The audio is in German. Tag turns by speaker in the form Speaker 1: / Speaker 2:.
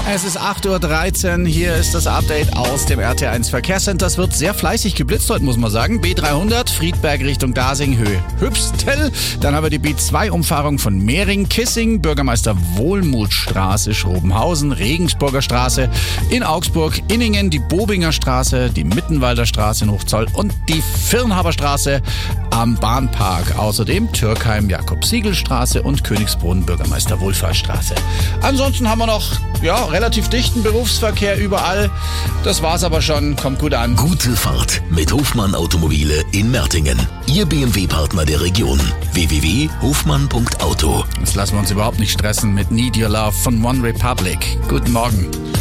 Speaker 1: Es ist 8:13 Uhr, hier ist das Update aus dem RT1 Verkehrscenter. Es wird sehr fleißig geblitzt heute, muss man sagen. B300, Friedberg Richtung Dasing, Höhe Hübstel. Dann haben wir die B2-Umfahrung von Mehring-Kissing, Bürgermeister Wohlmuthstraße, Schrobenhausen, Regensburger Straße, in Augsburg, Inningen, die Bobinger Straße, die Mittenwalder Straße in Hochzoll und die Firnhaber Straße am Bahnpark. Außerdem Türkheim, Jakob-Siegel-Straße und Königsbrunn, Bürgermeister Wohlfahrtsstraße. Ansonsten haben wir noch relativ dichten Berufsverkehr überall. Das war's aber schon. Kommt gut an.
Speaker 2: Gute Fahrt mit Hofmann Automobile in Mertingen. Ihr BMW-Partner der Region. www.hofmann.auto.
Speaker 1: Jetzt lassen wir uns überhaupt nicht stressen mit Need Your Love von One Republic. Guten Morgen.